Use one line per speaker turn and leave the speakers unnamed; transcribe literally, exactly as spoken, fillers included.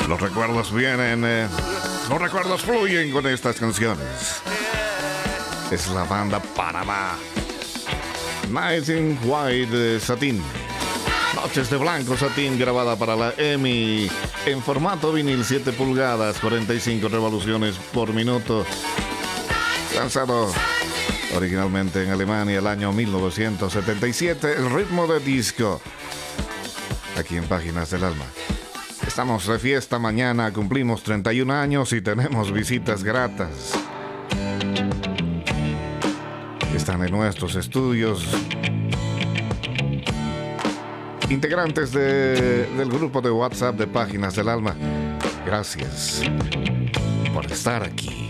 Los recuerdos vienen, eh, los recuerdos fluyen con estas canciones. Es la banda Panamá. Nights in White eh, Satin. Noches de blanco satín, grabada para la EMI en formato vinil siete pulgadas, cuarenta y cinco revoluciones por minuto. Lanzado originalmente en Alemania el año mil novecientos setenta y siete, el ritmo de disco. Aquí en Páginas del Alma. Estamos de fiesta mañana, cumplimos treinta y un años y tenemos visitas gratas. Están en nuestros estudios integrantes de, del grupo de WhatsApp de Páginas del Alma. Gracias por estar aquí.